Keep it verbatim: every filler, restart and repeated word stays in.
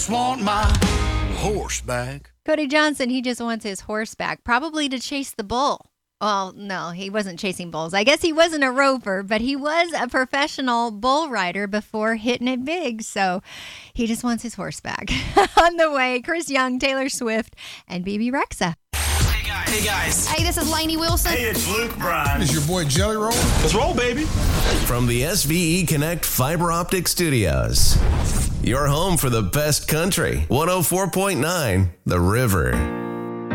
just want my horse back. Cody Johnson, he just wants his horse back, probably to chase the bull. Well, no, he wasn't chasing bulls. I guess he wasn't a rover, but he was a professional bull rider before hitting it big. So he just wants his horse back. On the way, Chris Young, Taylor Swift, and B B Rexa. Hey guys. Hey guys. Hey, this is Lainey Wilson. Hey, it's Luke Bryan. It's your boy Jelly Roll. Let's roll, baby. From the S V E Connect Fiber Optic Studios. Your home for the best country. one oh four point nine The River.